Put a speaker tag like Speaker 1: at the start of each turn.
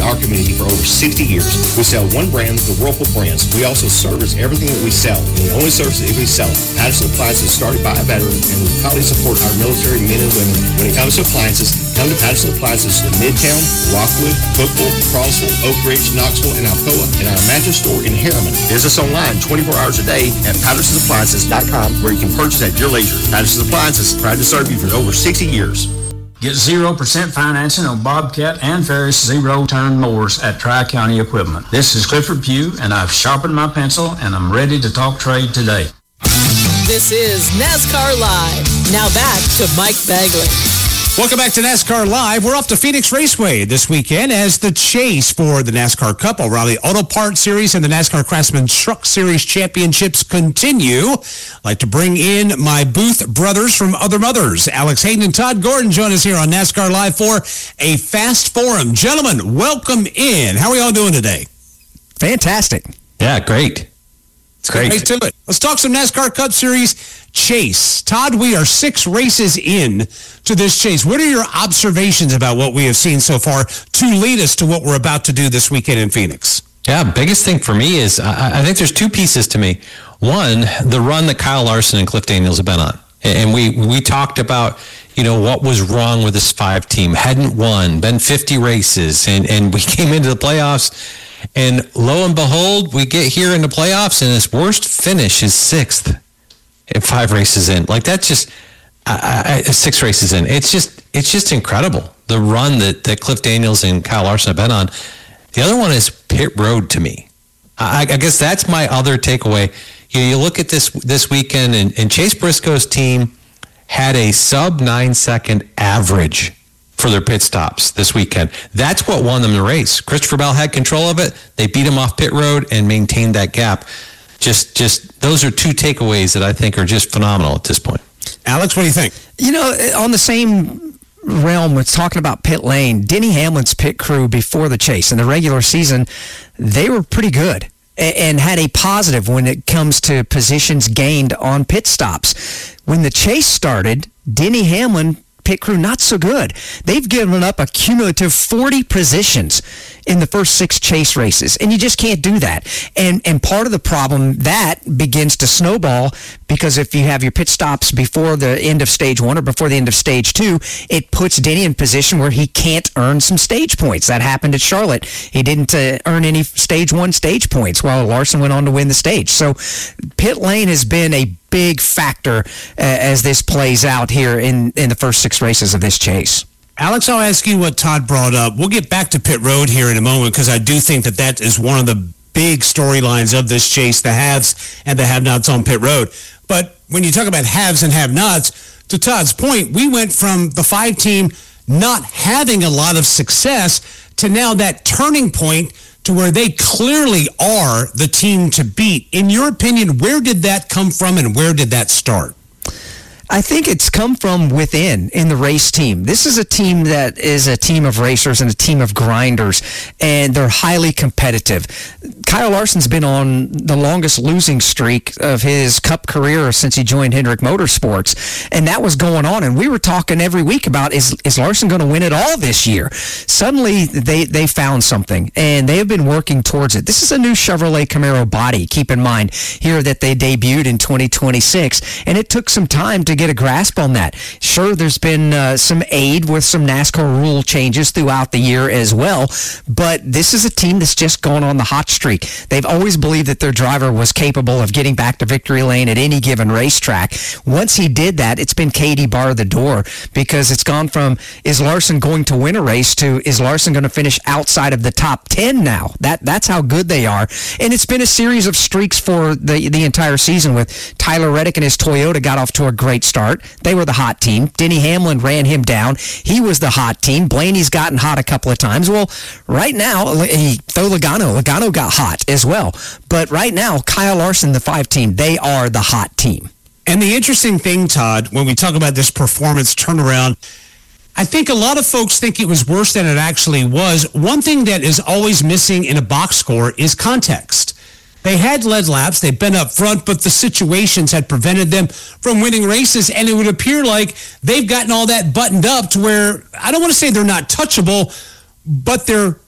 Speaker 1: our community for over 60 years. We sell one brand, the Whirlpool brands. We also service everything that we sell. And we only service if we sell it. Patterson Appliances started by a veteran, and we proudly support our military men and women. When it comes to appliances, come to Patterson Appliances in Midtown, Rockwood, Cookville, Crossville, Oak Ridge, Knoxville, and Alcoa, and our mattress store in Harriman. Visit us online 24 hours a day at PattersonAppliances.com, where you can purchase at your leisure. Patterson Appliances, proud to serve you for over 60 years.
Speaker 2: Get 0% financing on Bobcat and Ferris zero-turn mowers at Tri-County Equipment. This is Clifford Pugh, and I've sharpened my pencil, and I'm ready to talk trade today.
Speaker 3: This is NASCAR Live. Now back to Mike Bagley.
Speaker 4: Welcome back to NASCAR Live. We're off to Phoenix Raceway this weekend as the chase for the NASCAR Cup, O'Reilly Auto Parts Series, and the NASCAR Craftsman Truck Series championships continue. I'd like to bring in my Booth brothers from Other Mothers. Alex Hayden and Todd Gordon join us here on NASCAR Live for a Fast Forum. Gentlemen, welcome in. How are y'all doing today?
Speaker 5: Fantastic.
Speaker 6: Yeah, great. It's great.
Speaker 4: Right to it. Let's talk some NASCAR Cup Series chase. Todd, we are 6 races in to this chase. What are your observations about what we have seen so far to lead us to what we're about to do this weekend in Phoenix?
Speaker 6: Yeah, biggest thing for me is I think there's 2 pieces to me. One, the run that Kyle Larson and Cliff Daniels have been on. And we talked about, what was wrong with this 5 team. Hadn't won, been 50 races, and we came into the playoffs. And lo and behold, we get here in the playoffs, and his worst finish is 6th at 5 races in. Like, that's just 6 races in. It's just incredible, the run that Cliff Daniels and Kyle Larson have been on. The other one is pit road to me. I guess that's my other takeaway. You look at this weekend, and Chase Briscoe's team had a sub 9-second average for their pit stops this weekend. That's what won them the race. Christopher Bell had control of it. They beat him off pit road and maintained that gap. Just those are 2 takeaways that I think are just phenomenal at this point.
Speaker 4: Alex, what do you think?
Speaker 5: On the same realm with talking about pit lane, Denny Hamlin's pit crew before the chase in the regular season, they were pretty good and had a positive when it comes to positions gained on pit stops. When the chase started, Denny Hamlin pit crew not so good. They've given up a cumulative 40 positions in the first 6 chase races, and you just can't do that. And part of the problem, that begins to snowball, because if you have your pit stops before the end of stage 1 or before the end of stage 2, it puts Denny in position where he can't earn some stage points. That happened at Charlotte. He didn't earn any stage 1 stage points while Larson went on to win the stage. So pit lane has been a big factor as this plays out here in the first 6 races of this chase.
Speaker 4: Alex, I'll ask you what Todd brought up. We'll get back to pit road here in a moment, because I do think that is one of the big storylines of this chase, the haves and the have-nots on pit road. But when you talk about haves and have-nots, to Todd's point, we went from the 5 team not having a lot of success to now that turning point to where they clearly are the team to beat. In your opinion, where did that come from, and where did that start?
Speaker 5: I think it's come from within in the race team. This is a team that is a team of racers and a team of grinders, and they're highly competitive. Kyle Larson's been on the longest losing streak of his Cup career since he joined Hendrick Motorsports, and that was going on, and we were talking every week about, is Larson going to win it all this year? Suddenly, they found something, and they have been working towards it. This is a new Chevrolet Camaro body, keep in mind, here that they debuted in 2026, and it took some time to get a grasp on that. Sure, there's been some aid with some NASCAR rule changes throughout the year as well, but this is a team that's just gone on the hot streak. They've always believed that their driver was capable of getting back to victory lane at any given racetrack. Once he did that, it's been Katie bar the door, because it's gone from, is Larson going to win a race, to, is Larson going to finish outside of the top 10 now? That's how good they are. And it's been a series of streaks for the entire season, with Tyler Reddick and his Toyota got off to a great start. They were the hot team. Denny Hamlin ran him down. He was the hot team. Blaney's gotten hot a couple of times. Well, right now, Logano got hot as well. But right now, Kyle Larson, the 5 team, they are the hot team.
Speaker 4: And the interesting thing, Todd, when we talk about this performance turnaround, I think a lot of folks think it was worse than it actually was. One thing that is always missing in a box score is context. They had led laps, they've been up front, but the situations had prevented them from winning races, and it would appear like they've gotten all that buttoned up to where, I don't want to say they're not touchable, but they're